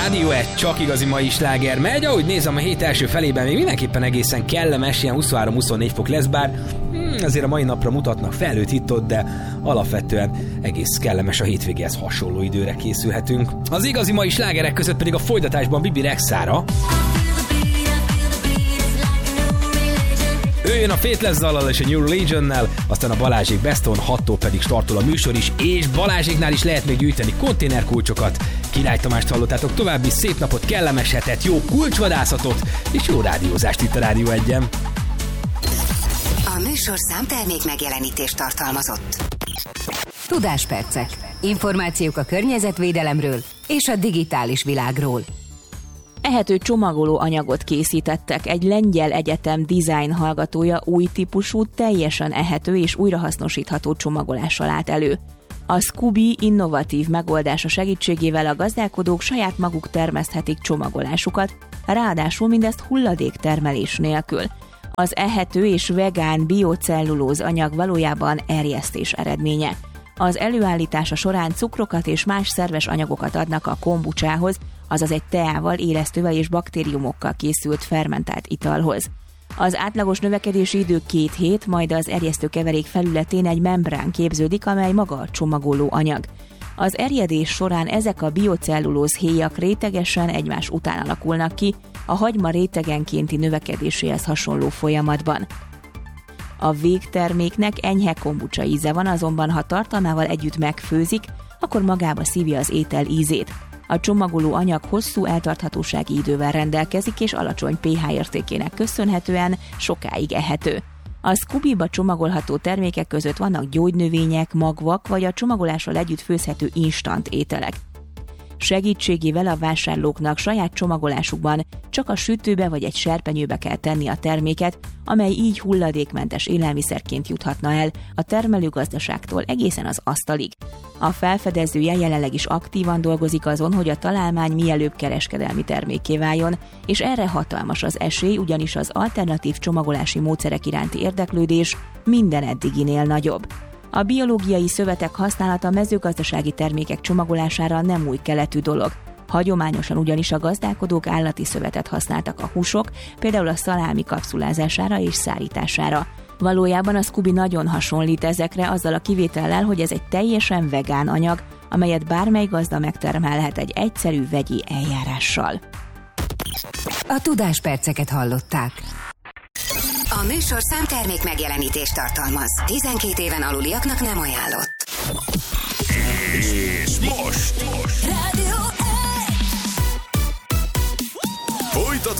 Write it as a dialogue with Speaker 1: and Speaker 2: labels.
Speaker 1: Rádió 1, csak igazi mai sláger megy. Ahogy nézem, a hét első felében még mindenképpen egészen kellemes, ilyen 23-24 fok lesz, bár azért a mai napra mutatnak felhőt itt-ott, de alapvetően egész kellemes a hétvégéhez hasonló időre készülhetünk. Az igazi mai slágerek között pedig a folytatásban Bibi Rexhára. Ő jön a Faithless dallal és a New Religionnel, aztán a Balázsék Best On, 6-tól pedig startol a műsor is, és Balázséknál is lehet még gyűjteni konténerkulcsokat. Király Tamást hallottátok, további szép napot, kellemes hetet, jó kulcsvadászatot és jó rádiózást itt a Rádió 1-en.
Speaker 2: A műsorszám termék megjelenítést tartalmazott.
Speaker 3: Tudáspercek. Információk a környezetvédelemről és a digitális világról.
Speaker 4: Ehető csomagoló anyagot készítettek. Egy lengyel egyetem design hallgatója új típusú, teljesen ehető és újrahasznosítható csomagolással állt elő. A Scooby innovatív megoldása segítségével a gazdálkodók saját maguk termeszthetik csomagolásukat, ráadásul mindezt hulladéktermelés nélkül. Az ehető és vegán biocellulóz anyag valójában erjesztés eredménye. Az előállítása során cukrokat és más szerves anyagokat adnak a kombucsához, azaz egy teával, élesztővel és baktériumokkal készült fermentált italhoz. Az átlagos növekedési idő 2 hét, majd az erjesztőkeverék felületén egy membrán képződik, amely maga a csomagoló anyag. Az erjedés során ezek a biocellulóz héjak rétegesen egymás után alakulnak ki, a hagyma rétegenkénti növekedéséhez hasonló folyamatban. A végterméknek enyhe kombucsa íze van, azonban ha tartalmával együtt megfőzik, akkor magába szívja az étel ízét. A csomagoló anyag hosszú eltarthatósági idővel rendelkezik, és alacsony pH értékének köszönhetően sokáig ehető. A Scooby-ba csomagolható termékek között vannak gyógynövények, magvak vagy a csomagolással együtt főzhető instant ételek. Segítségével a vásárlóknak saját csomagolásukban csak a sütőbe vagy egy serpenyőbe kell tenni a terméket, amely így hulladékmentes élelmiszerként juthatna el a termelőgazdaságtól egészen az asztalig. A felfedezője jelenleg is aktívan dolgozik azon, hogy a találmány mielőbb kereskedelmi termékké váljon, és erre hatalmas az esély, ugyanis az alternatív csomagolási módszerek iránti érdeklődés minden eddiginél nagyobb. A biológiai szövetek használata a mezőgazdasági termékek csomagolására nem új keletű dolog. Hagyományosan ugyanis a gazdálkodók állati szövetet használtak a húsok, például a szalámi kapszulázására és szárítására. Valójában a Scooby nagyon hasonlít ezekre, azzal a kivétellel, hogy ez egy teljesen vegán anyag, amelyet bármely gazda megtermelhet egy egyszerű vegyi eljárással.
Speaker 3: A tudásperceket hallották.
Speaker 2: A műsorszám termék megjelenítést tartalmaz. 12 éven aluliaknak nem ajánlott.
Speaker 5: És most!
Speaker 2: Rádió 1!
Speaker 5: Folytatódik